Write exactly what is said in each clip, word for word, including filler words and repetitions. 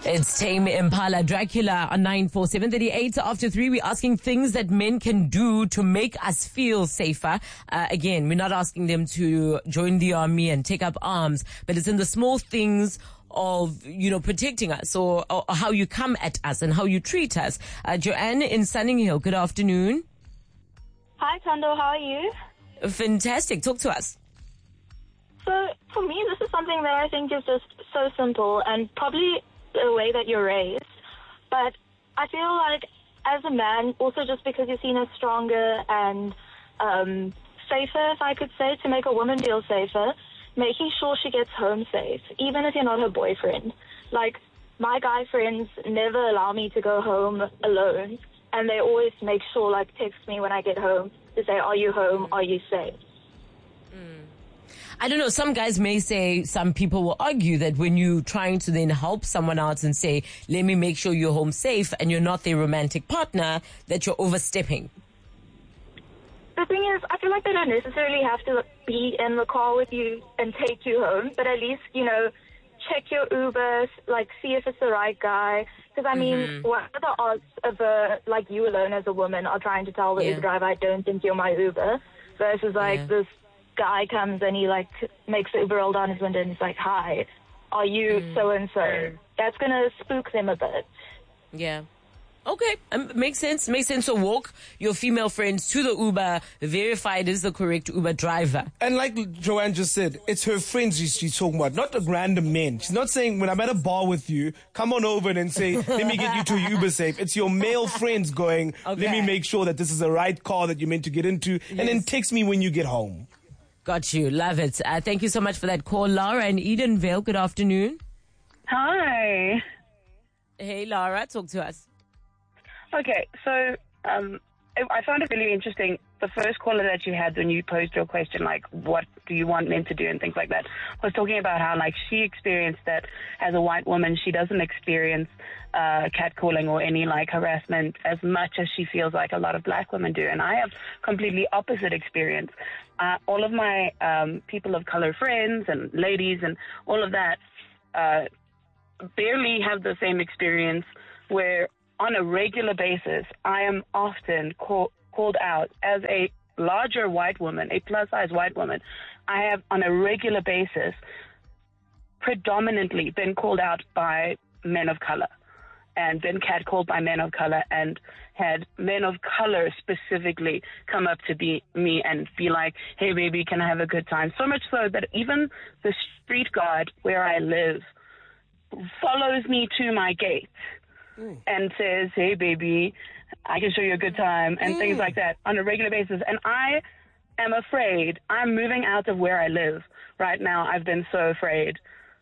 It's Tame Impala, Dracula on nine four seven thirty-eight after three. We're asking things that men can do to make us feel safer. Uh, again, we're not asking them to join the army and take up arms, but it's in the small things of, you know, protecting us or, or how you come at us and how you treat us. Uh, Joanne in Sunninghill, good afternoon. Hi, Tando. How are you? Fantastic. Talk to us. So, for me, this is something that I think is just so simple and probably the way that you're raised. But I feel like as a man, also just because you're seen as stronger and um, safer, if I could say, to make a woman feel safer, making sure she gets home safe, even if you're not her boyfriend. Like, my guy friends never allow me to go home alone, and they always make sure, like, text me when I get home to say, are you home? Are you safe? Mm. I don't know, some guys may say, some people will argue that when you're trying to then help someone out and say, let me make sure you're home safe and you're not their romantic partner, that you're overstepping. The thing is, I feel like they don't necessarily have to be in the car with you and take you home, but at least, you know, check your Uber, like, see if it's the right guy. Because, I mean, mm-hmm. what are the odds of, a, like, you alone as a woman are trying to tell the yeah. Uber driver, I don't think you're my Uber, versus, like, yeah. this guy comes and he, like, makes the Uber roll down his window and he's like, hi, are you mm. so-and-so? That's going to spook them a bit. Yeah. Okay, um, makes sense, makes sense. So walk your female friends to the Uber, verify it is the correct Uber driver. And like Joanne just said, it's her friends she's, she's talking about, not the random men. She's not saying, when I'm at a bar with you, come on over and say, let me get you to Uber safe. It's your male friends going, okay. let me make sure that this is the right car that you're meant to get into, yes. and then text me when you get home. Got you, love it. Uh, thank you so much for that call. Laura in Edenvale, good afternoon. Hi. Hey Laura, talk to us. Okay, so um, I found it really interesting, the first caller that you had when you posed your question, like, what do you want men to do and things like that, was talking about how, like, she experienced that as a white woman, she doesn't experience uh, catcalling or any, like, harassment as much as she feels like a lot of black women do. And I have completely opposite experience. Uh, all of my um, people of color friends and ladies and all of that uh, barely have the same experience where on a regular basis, I am often call, called out as a larger white woman, a plus-size white woman. I have, on a regular basis, predominantly been called out by men of color and been catcalled by men of color and had men of color specifically come up to be me and be like, hey, baby, can I have a good time? So much so that even the street guard where I live follows me to my gate. Mm. And says, hey, baby, I can show you a good time, and mm. things like that on a regular basis. And I am afraid. I'm moving out of where I live right now. I've been so afraid.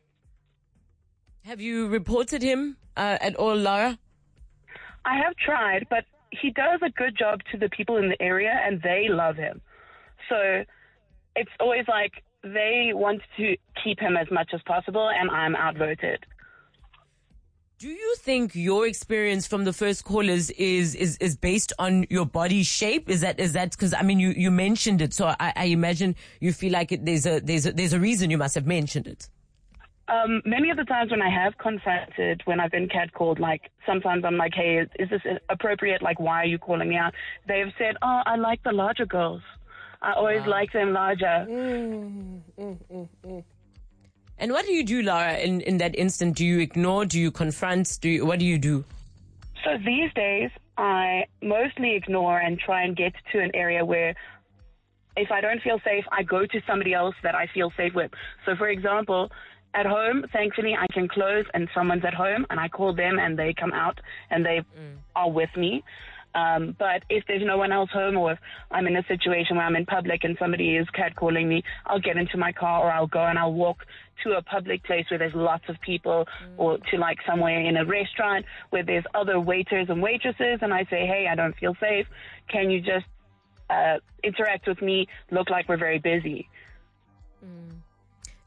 Have you reported him uh, at all, Laura? I have tried, but he does a good job to the people in the area, and they love him. So it's always like they want to keep him as much as possible, and I'm outvoted. Do you think your experience from the first callers is, is, is based on your body shape? Is that, is that, cause I mean, you, you mentioned it. So I, I imagine you feel like it, there's a, there's a, there's a reason you must have mentioned it. Um, many of the times when I have confronted, when I've been catcalled, like sometimes I'm like, hey, is, is this appropriate? Like, why are you calling me out? They've said, oh, I like the larger girls. I always wow. like them larger. Mm, mm, mm, mm. And what do you do, Laura, in, in that instant? Do you ignore? Do you confront? Do you, what do you do? So these days, I mostly ignore and try and get to an area where if I don't feel safe, I go to somebody else that I feel safe with. So, for example, at home, thankfully, I can close and someone's at home and I call them and they come out and they mm. are with me. Um, but if there's no one else home or if I'm in a situation where I'm in public and somebody is catcalling me, I'll get into my car or I'll go and I'll walk to a public place where there's lots of people mm. or to like somewhere in a restaurant where there's other waiters and waitresses and I say, hey, I don't feel safe. Can you just uh, interact with me? Look like we're very busy. Mm.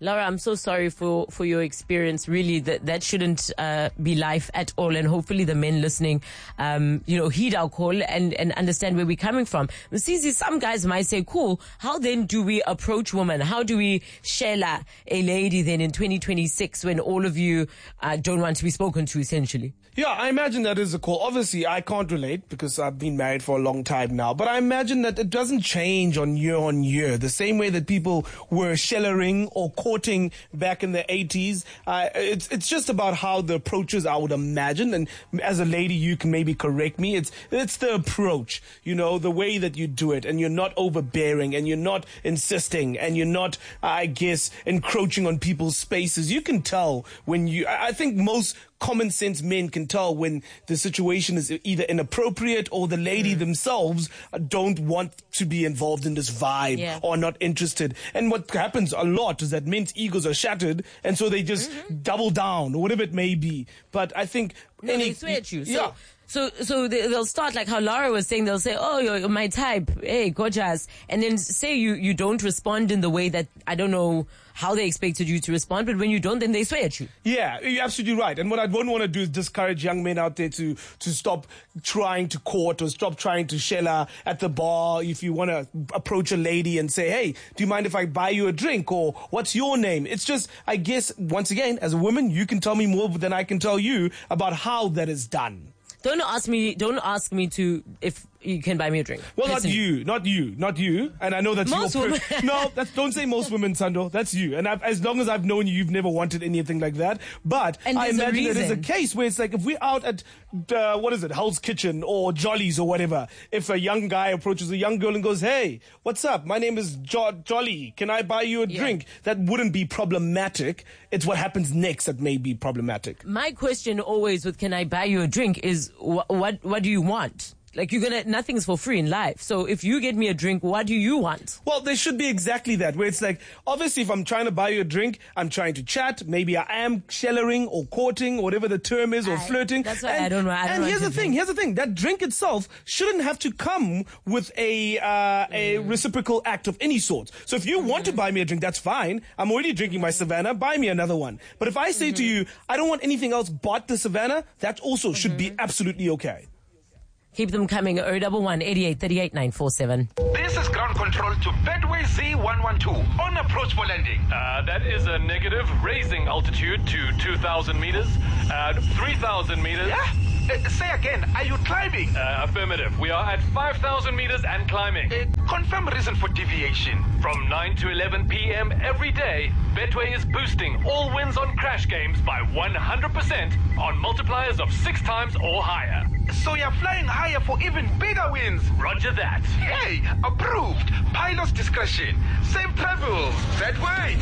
Laura, I'm so sorry for, for your experience. Really, that that shouldn't uh, be life at all. And hopefully the men listening, um, you know, heed our call and, and understand where we're coming from. Msizi, some guys might say, cool, how then do we approach women? How do we shela a lady then in twenty twenty-six when all of you uh, don't want to be spoken to, essentially? Yeah, I imagine that is a call. Obviously, I can't relate because I've been married for a long time now. But I imagine that it doesn't change on year on year. The same way that people were shellering or courting back in the eighties. Uh, it's it's just about how the approaches, I would imagine. And as a lady, you can maybe correct me. It's it's the approach, you know, the way that you do it. And you're not overbearing and you're not insisting and you're not, I guess, encroaching on people's spaces. You can tell when you, I think most common sense men can tell when the situation is either inappropriate or the lady mm. themselves don't want to be involved in this vibe yeah. or not interested. And what happens a lot is that men's egos are shattered and so they just mm-hmm. double down or whatever it may be. But I think no, any, they swear at you. So, yeah. So, so they, they'll start like how Laura was saying. They'll say, "Oh, you're, you're my type. Hey, gorgeous," and then say you you don't respond in the way that I don't know how they expected you to respond. But when you don't, then they swear at you. Yeah, you're absolutely right. And what I don't want to do is discourage young men out there to to stop trying to court or stop trying to shella at the bar. If you want to approach a lady and say, "Hey, do you mind if I buy you a drink?" or "What's your name?" It's just, I guess, once again, as a woman, you can tell me more than I can tell you about how that is done. Don't ask me. Don't ask me to if you can buy me a drink. Well, Listen. not you, not you, not you. And I know that's most your. Women. Per- no, that's, don't say most women, Sando. That's you. And I've, as long as I've known you, you've never wanted anything like that. But and I imagine it is a case where it's like if we're out at uh, what is it, Hell's Kitchen or Jolly's or whatever. If a young guy approaches a young girl and goes, "Hey, what's up? My name is jo- Jolly. Can I buy you a yeah. drink?" That wouldn't be problematic. It's what happens next that may be problematic. My question always with "Can I buy you a drink?" is wh- what what do you want? Like, you're gonna, nothing's for free in life. So if you get me a drink, what do you want? Well, there should be exactly that, where it's like, obviously if I'm trying to buy you a drink, I'm trying to chat. Maybe I am shellering or courting, or whatever the term is, or I, flirting. That's why and, I don't know. I don't and here's the drink. thing, here's the thing. That drink itself shouldn't have to come with a, uh, a mm. reciprocal act of any sort. So if you mm-hmm. want to buy me a drink, that's fine. I'm already drinking my Savannah. Buy me another one. But if I say mm-hmm. to you, I don't want anything else but the Savannah, that also mm-hmm. should be absolutely okay. Keep them coming. oh one one, eighty-eight, thirty-eight, nine four seven. This is ground control to Betway Z one twelve on approach for landing. Uh, that is a negative, raising altitude to two thousand meters at three thousand meters. Yeah? Uh, say again, are you climbing? Uh, affirmative. We are at five thousand meters and climbing. Uh, confirm reason for deviation. From nine to eleven p.m. every day, Betway is boosting all wins on crash games by one hundred percent on multipliers of six times or higher. So you're flying higher for even bigger wins. Roger that. Hey, approved. Pilot's discretion. Safe travels. Betway.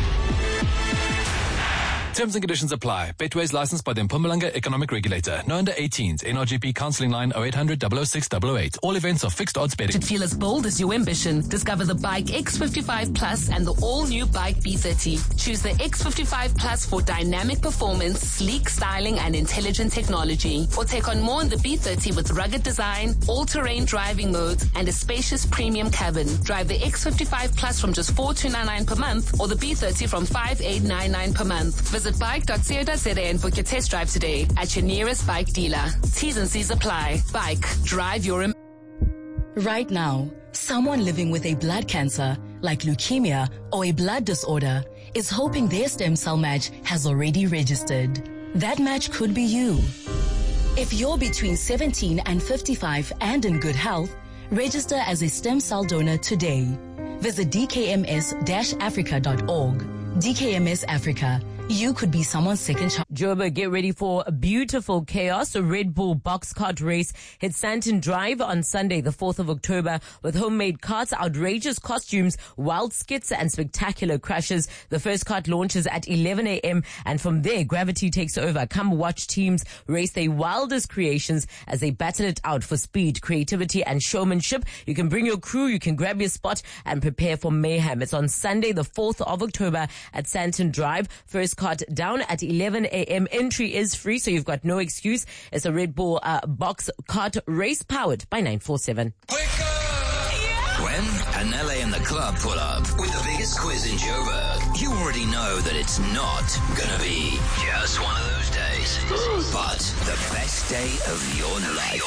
Terms and conditions apply. Betway is licensed by the Mpumalanga Economic Regulator. No under eighteens. N R G P counseling line oh eight hundred, double oh six, double oh eight. All events are fixed odds betting. To feel as bold as your ambition, discover the Bike X fifty-five Plus and the all-new Bike B thirty. Choose the X fifty-five Plus for dynamic performance, sleek styling, and intelligent technology. Or take on more in the B thirty with rugged design, all-terrain driving modes, and a spacious premium cabin. Drive the X fifty-five Plus from just four thousand two hundred ninety-nine per month or the B thirty from five thousand eight hundred ninety-nine per month. Visit bike dot co dot za and book your test drive today at your nearest bike dealer. T's and C's apply. Bike. Drive your... Im- Right now, someone living with a blood cancer, like leukemia or a blood disorder, is hoping their stem cell match has already registered. That match could be you. If you're between seventeen and fifty-five and in good health, register as a stem cell donor today. Visit d k m s dash africa dot org. D K M S Africa. You could be someone's second child. Joburg, get ready for a beautiful chaos. A Red Bull box cart race hits Santon Drive on Sunday, the fourth of October, with homemade carts, outrageous costumes, wild skits, and spectacular crashes. The first cart launches at eleven a.m. and from there, gravity takes over. Come watch teams race their wildest creations as they battle it out for speed, creativity, and showmanship. You can bring your crew, you can grab your spot, and prepare for mayhem. It's on Sunday, the fourth of October at Santon Drive. First cart down at eleven a.m. Entry is free, so you've got no excuse. It's a Red Bull uh, box cart race powered by nine four seven. Wake up! Yeah! When Anele and the club pull up with the biggest quiz in Joburg, you already know that it's not gonna be just one of those days, but the best day of your life.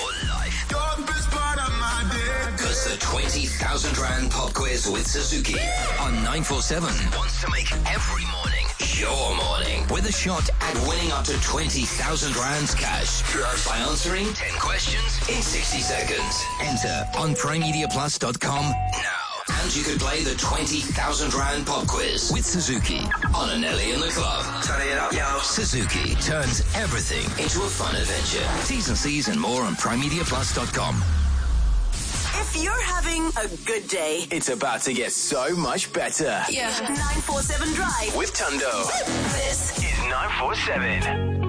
Because the twenty thousand Rand Pop Quiz with Suzuki on nine four seven wants to make every morning your morning with a shot at winning up to twenty thousand Rands cash by answering ten questions in sixty seconds. Enter on prime media plus dot com now. And you could play the twenty thousand Rand Pop Quiz with Suzuki on Anele in the Club. Turn it up, yo. Suzuki turns everything into a fun adventure. T's and C's and more on prime media plus dot com. If you're having a good day, it's about to get so much better. Yeah. nine four seven Drive with Tundo. This is nine four seven.